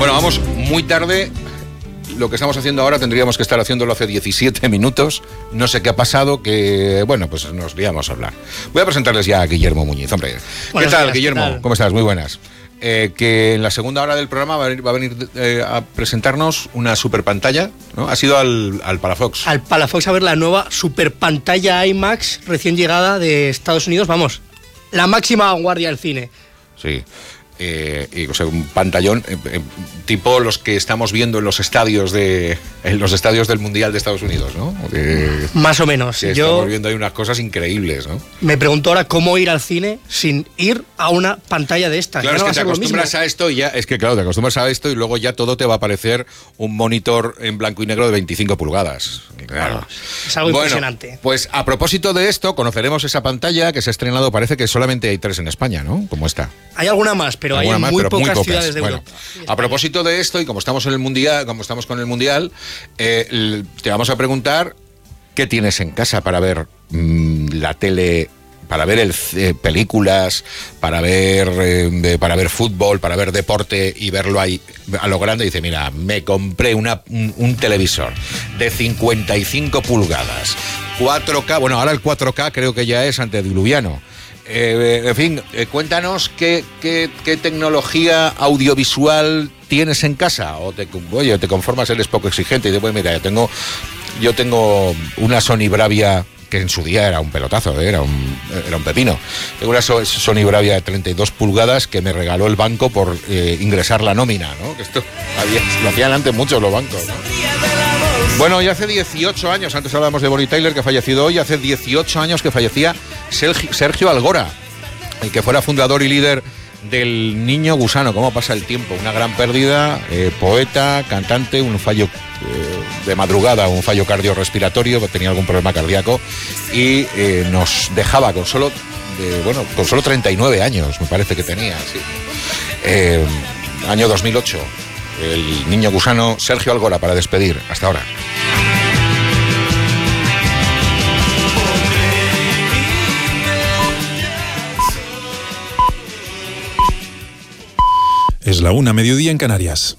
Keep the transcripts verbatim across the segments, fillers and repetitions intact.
Bueno, vamos muy tarde. Lo que estamos haciendo ahora tendríamos que estar haciéndolo hace diecisiete minutos. No sé qué ha pasado, que, bueno, pues nos liamos a hablar. Voy a presentarles ya a Guillermo Muñiz. Hombre, Buenos ¿qué tal, días, Guillermo? ¿qué tal? ¿Cómo estás? Muy buenas. Eh, que en la segunda hora del programa va a venir, va a, venir eh, a presentarnos una super pantalla, ¿no? Ha sido al, al Palafox. Al Palafox a ver la nueva super pantalla IMAX recién llegada de Estados Unidos. Vamos, la máxima vanguardia del cine. Sí. Eh, y, o sea, un pantallón eh, eh, tipo los que estamos viendo en los estadios de en los estadios del Mundial de Estados Unidos, ¿no? Eh, Más o menos. que Yo estamos viendo ahí unas cosas increíbles, ¿no? me pregunto ahora cómo ir al cine sin ir a una pantalla de estas. Claro, Ya no es va que a te ser lo mismo. acostumbras a esto y ya, es que claro, te acostumbras a esto y luego ya todo te va a parecer un monitor en blanco y negro de veinticinco pulgadas. Claro. Es algo Bueno, impresionante. pues a propósito de esto, conoceremos esa pantalla que se ha estrenado, parece que solamente hay tres en España, ¿no? Como esta. Hay alguna más, pero hay Alguna en más, muy, pero pocas muy pocas. ciudades de Bueno, Europa. a propósito de esto, y como estamos en el mundial, como estamos con el mundial, eh, l- te vamos a preguntar qué tienes en casa para ver mmm, la tele, para ver el, eh, películas, para ver eh, de- para ver fútbol, para ver deporte y verlo ahí a lo grande. Y dice, mira, me compré una, un, un televisor de cincuenta y cinco pulgadas, cuatro K, bueno, ahora el cuatro K creo que ya es antediluviano. Eh, en fin, eh, cuéntanos qué, qué, qué tecnología audiovisual tienes en casa, o te, oye, te conformas, eres poco exigente y te pues mira, yo tengo, yo tengo una Sony Bravia que en su día era un pelotazo, ¿eh? era, un, era un pepino. Tengo una So- Sony Bravia de treinta y dos pulgadas que me regaló el banco por eh, ingresar la nómina, ¿no? Que esto había, lo hacían antes muchos los bancos, ¿no? Bueno, y hace dieciocho años, antes hablábamos de Bonnie Tyler, que ha fallecido hoy, hace dieciocho años que fallecía Sergio, Sergio Algora, el que fuera fundador y líder del Niño Gusano. ¿Cómo pasa el tiempo? Una gran pérdida, eh, poeta, cantante, un fallo eh, de madrugada, un fallo cardiorrespiratorio, tenía algún problema cardíaco y eh, nos dejaba con solo, eh, bueno, con solo treinta y nueve años, me parece que tenía, sí. Eh, año dos mil ocho. El Niño Gusano, Sergio Algora, para despedir. Hasta ahora. Es la una, mediodía en Canarias.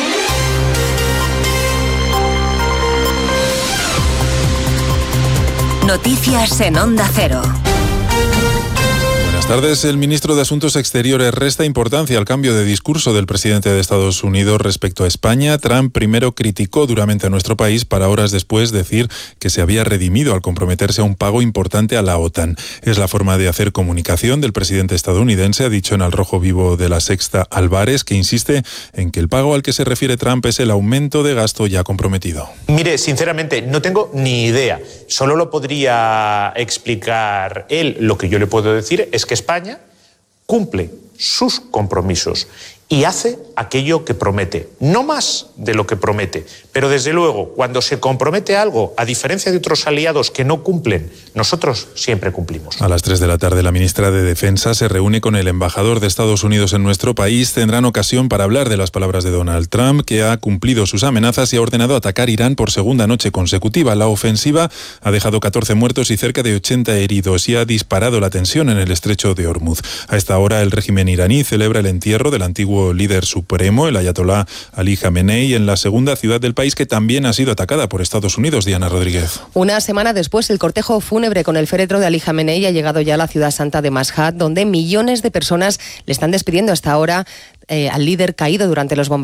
Noticias en Onda Cero. Buenas tardes. El ministro de Asuntos Exteriores resta importancia al cambio de discurso del presidente de Estados Unidos respecto a España. Trump primero criticó duramente a nuestro país para horas después decir que se había redimido al comprometerse a un pago importante a la OTAN. Es la forma de hacer comunicación del presidente estadounidense, ha dicho en Al Rojo Vivo de La Sexta Álvarez, que insiste en que el pago al que se refiere Trump es el aumento de gasto ya comprometido. Mire, sinceramente, no tengo ni idea. Solo lo podría explicar él. Lo que yo le puedo decir es que España cumple sus compromisos y hace aquello que promete. No más de lo que promete, pero desde luego, cuando se compromete algo, a diferencia de otros aliados que no cumplen, nosotros siempre cumplimos. A las tres de la tarde, la ministra de Defensa se reúne con el embajador de Estados Unidos en nuestro país. Tendrán ocasión para hablar de las palabras de Donald Trump, que ha cumplido sus amenazas y ha ordenado atacar Irán por segunda noche consecutiva. La ofensiva ha dejado catorce muertos y cerca de ochenta heridos y ha disparado la tensión en el estrecho de Hormuz. A esta hora, el régimen iraní celebra el entierro del antiguo líder supremo, el ayatolá Ali Jamenei, en la segunda ciudad del país que también ha sido atacada por Estados Unidos. Diana Rodríguez. Una semana después, el cortejo fúnebre con el féretro de Ali Jamenei ha llegado ya a la ciudad santa de Mashhad, donde millones de personas le están despidiendo hasta ahora eh, al líder caído durante los bombardeos